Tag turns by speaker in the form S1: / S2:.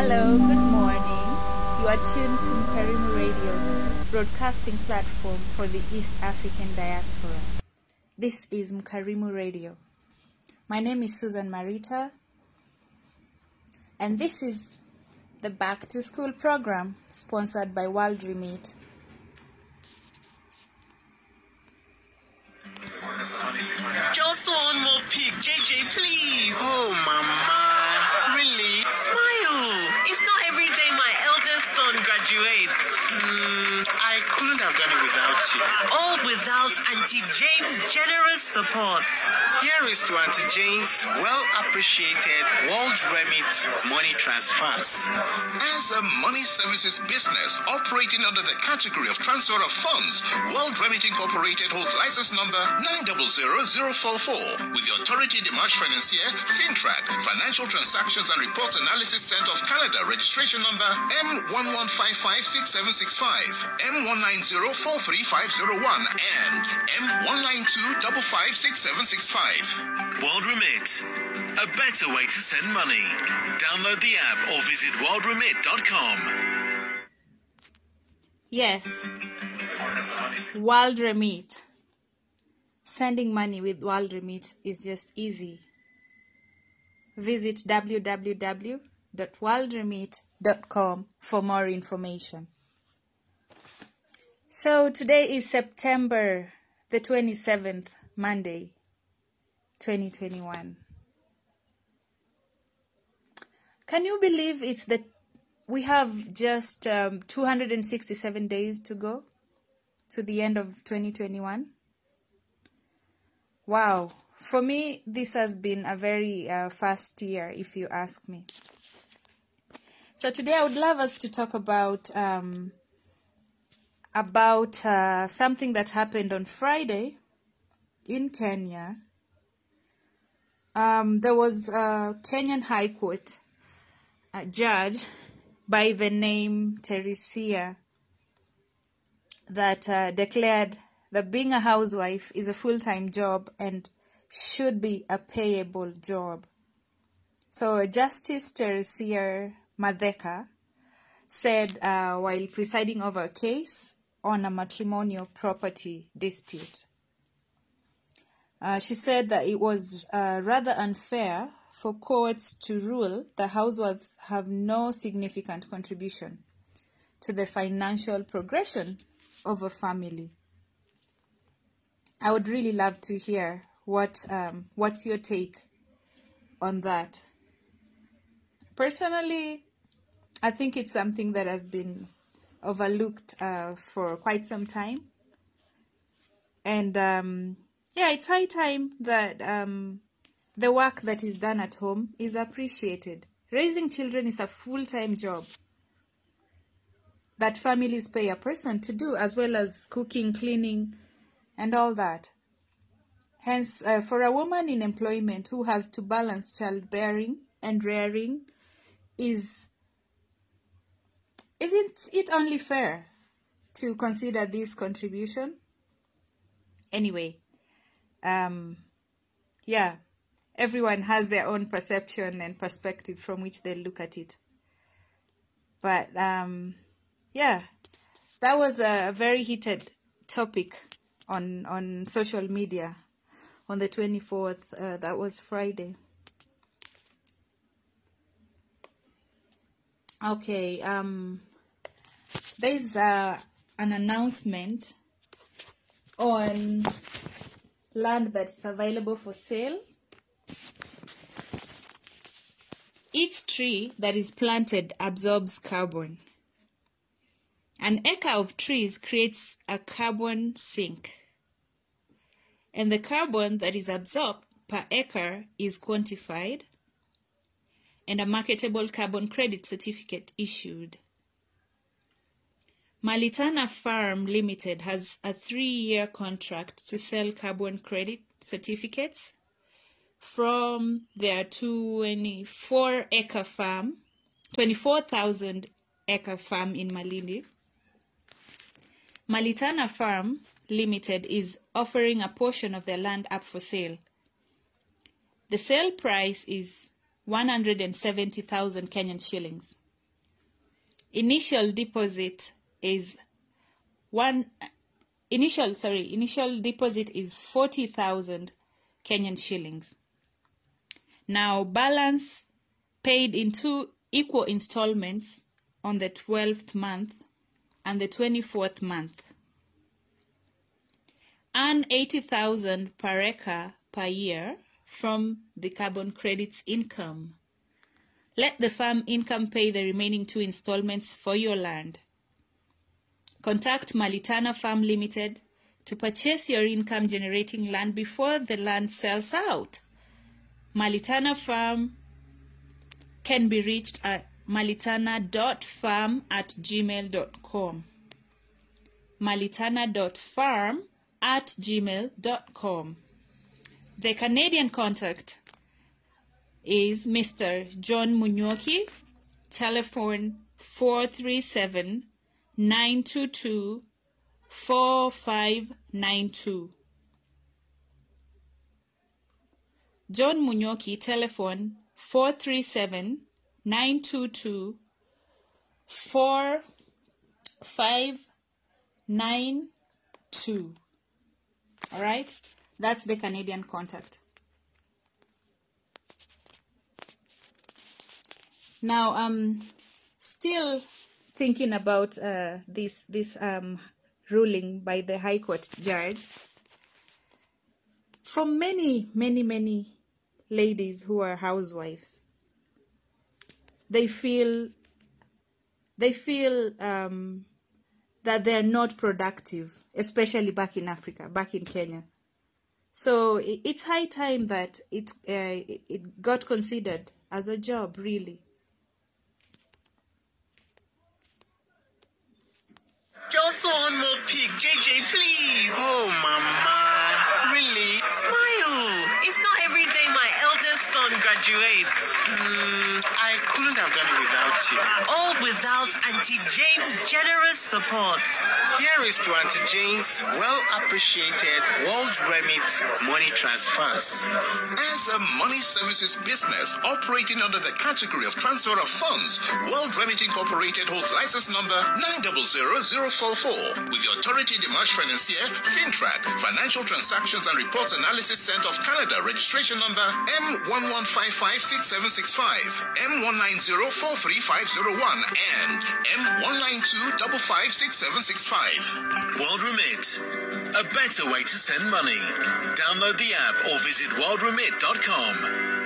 S1: Hello, good morning. You are tuned to Mkarimu Radio, broadcasting platform for the East African diaspora. This is Mkarimu Radio. My name is Susan Marita, and this is the Back to School program sponsored by World Remit.
S2: Just one more pic, JJ, please. Oh, Mama. Really? Smile. It's not every day my eldest son graduates. I couldn't have done it without you. All without Auntie Jane's generous support. Here is to Auntie Jane's well-appreciated World Remit money transfers.
S3: As a money services business operating under the category of transfer of funds, World Remit Incorporated holds license number 900044 with the Autorité des Marchés Financiers, FinTrack, Financial Transactions and Reports Analysis Center of Canada, registration number M11556765, M19043501, and M192556765.
S4: World Remit, a better way to send money. Download the app or visit worldremit.com.
S1: Yes, World Remit. Sending money with World Remit is just easy. Visit www.worldremit.com for more information. So today is September the 27th, Monday, 2021. Can you believe we have just 267 days to go to the end of 2021? Wow, for me, this has been a very fast year, if you ask me. So today I would love us to talk about something that happened on Friday in Kenya. There was a Kenyan High Court judge by the name Teresia that declared that being a housewife is a full-time job and should be a payable job. So Justice Teresia Madheka said while presiding over a case on a matrimonial property dispute. She said that it was rather unfair for courts to rule that housewives have no significant contribution to the financial progression of a family. I would really love to hear what's your take on that. Personally, I think it's something that has been overlooked for quite some time. And it's high time that the work that is done at home is appreciated. Raising children is a full-time job that families pay a person to do, as well as cooking, cleaning, and all that. Hence, for a woman in employment who has to balance childbearing and rearing, isn't it only fair to consider this contribution? Anyway, everyone has their own perception and perspective from which they look at it. But that was a very heated topic on social media on the 24th. That was Friday. Okay, there's an announcement on land that's available for sale. Each tree that is planted absorbs carbon. An acre of trees creates a carbon sink. And the carbon that is absorbed per acre is quantified and a marketable carbon credit certificate issued. Malitana Farm Limited has a 3-year contract to sell carbon credit certificates from their 24,000 acre farm in Malindi. Malitana Farm Limited is offering a portion of their land up for sale. The sale price is 170,000 Kenyan shillings. Initial deposit is 40,000 Kenyan shillings. Now, balance paid in 2 equal installments on the 12th month and the 24th month. Earn 80,000 per acre per year from the carbon credits income. Let the farm income pay the remaining 2 installments for your land. Contact Malitana Farm Limited to purchase your income-generating land before the land sells out. Malitana Farm can be reached at malitana.farm@gmail.com. malitana.farm@gmail.com. The Canadian contact is Mr. John Munyoki, telephone 437-922-4592. John Munyoki, telephone 437-922-4592. All right, that's the Canadian contact. Now, still thinking about this ruling by the High Court judge. From many ladies who are housewives, they feel that they're not productive, especially back in Africa, back in Kenya. So it's high time that it got considered as a job, really.
S2: Just one more pic, JJ, please. Oh, Mama. Really? Smile. It's not every day my eldest son graduates. I couldn't have done it without you. All without Auntie Jane's generous support. Here is to Auntie Jane's well-appreciated World Remit money transfers.
S3: As a money services business operating under the category of transfer of funds, World Remit Incorporated holds license number 900044 with the Autorité des Marchés Financiers, FINTRAC, Financial Transactions and Reports Analysis Center of Canada, registration number M11556765, M19043501, and M192556765.
S4: World Remit, a better way to send money. Download the app or visit worldremit.com.